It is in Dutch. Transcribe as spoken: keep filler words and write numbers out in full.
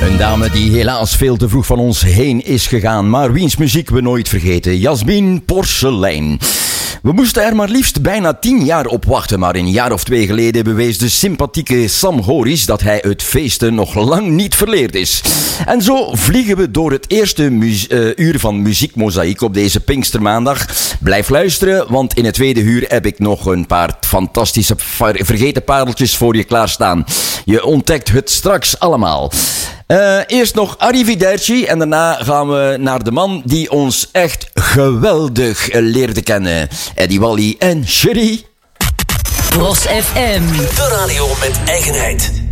Een dame die helaas veel te vroeg van ons heen is gegaan, maar wiens muziek we nooit vergeten. Jasmin Porcelein. We moesten er maar liefst bijna tien jaar op wachten, maar een jaar of twee geleden bewees de sympathieke Sam Horis dat hij het feesten nog lang niet verleerd is. En zo vliegen we door het eerste mu- uh, uur van Muziek Mozaïek op deze Pinkstermaandag. Blijf luisteren, want in het tweede uur heb ik nog een paar fantastische vergeten pareltjes voor je klaarstaan. Je ontdekt het straks allemaal. Uh, eerst nog Arrivederci en daarna gaan we naar de man die ons echt geweldig leerde kennen. Eddie Wally en Sherry. Bros F M. De radio met eigenheid.